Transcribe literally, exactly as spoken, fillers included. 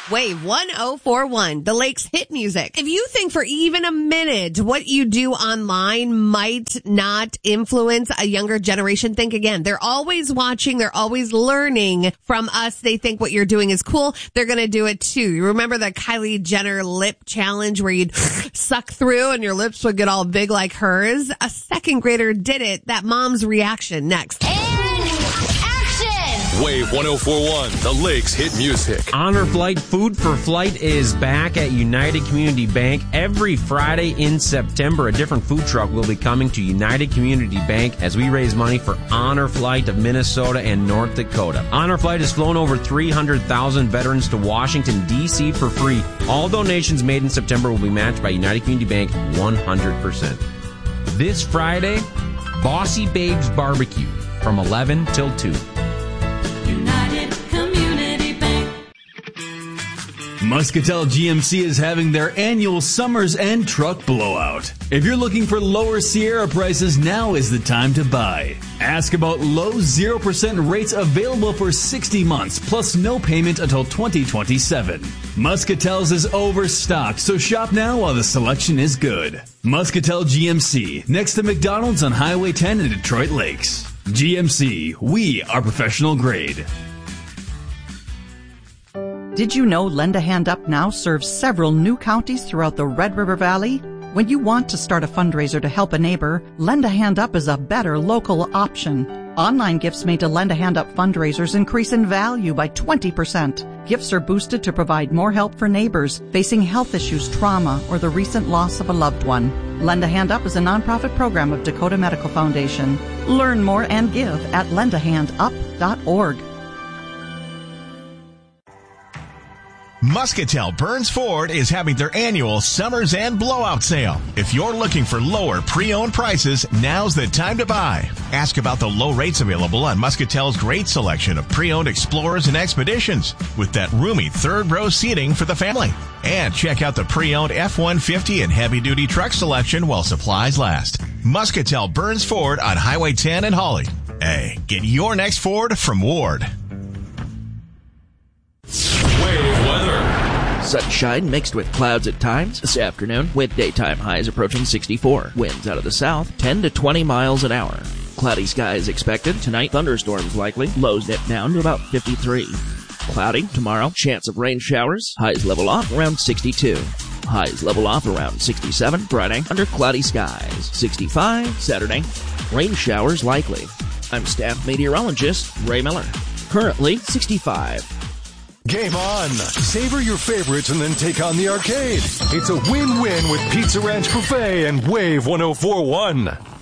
Wave one oh four one, the Lake's hit music. If you think for even a minute what you do online might not influence a younger generation, think again. They're always watching. They're always learning from us. They think what you're doing is cool. They're going to do it too. You remember the Kylie Jenner lip challenge where you'd suck through and your lips would get all big like hers? A second grader did it. That mom's reaction next. Wave one oh four one, the Lake's hit music. Honor Flight Food for Flight is back at United Community Bank. Every Friday in September, a different food truck will be coming to United Community Bank as we raise money for Honor Flight of Minnesota and North Dakota. Honor Flight has flown over three hundred thousand veterans to Washington, D C for free. All donations made in September will be matched by United Community Bank one hundred percent. This Friday, Bossy Babes Barbecue from eleven till two. United Community Bank. Muscatel G M C is having their annual Summer's End Truck Blowout. If you're looking for lower Sierra prices, now is the time to buy. Ask about low zero percent rates available for sixty months, plus no payment until twenty twenty-seven. Muscatel's is overstocked, so shop now while the selection is good. Muscatel G M C, next to McDonald's on Highway ten in Detroit Lakes. G M C, we are professional grade. Did you know Lend a Hand Up now serves several new counties throughout the Red River Valley? When you want to start a fundraiser to help a neighbor, Lend a Hand Up is a better local option. Online gifts made to Lend a Hand Up fundraisers increase in value by twenty percent. Gifts are boosted to provide more help for neighbors facing health issues, trauma, or the recent loss of a loved one. Lend a Hand Up is a nonprofit program of Dakota Medical Foundation. Learn more and give at lend a hand up dot org. Muscatel Burns Ford is having their annual Summer's End Blowout Sale. If you're looking for lower pre-owned prices, now's the time to buy. Ask about the low rates available on Muscatel's great selection of pre-owned Explorers and Expeditions with that roomy third row seating for the family. And check out the pre-owned F one fifty and heavy-duty truck selection while supplies last. Muscatel Burns Ford on Highway ten in Hawley. Hey, get your next Ford from Ward. Wave weather. Sunshine mixed with clouds at times this afternoon, with daytime highs approaching sixty-four. Winds out of the south, ten to twenty miles an hour. Cloudy skies expected. Tonight, thunderstorms likely. Lows dip down to about fifty-three. Cloudy tomorrow. Chance of rain showers. Highs level off around sixty-two. Highs level off around sixty-seven. Friday, under cloudy skies. sixty-five. Saturday, rain showers likely. I'm staff meteorologist Ray Miller. Currently, sixty-five. Game on. Savor your favorites and then take on the arcade. It's a win-win with Pizza Ranch Buffet and Wave one oh four one.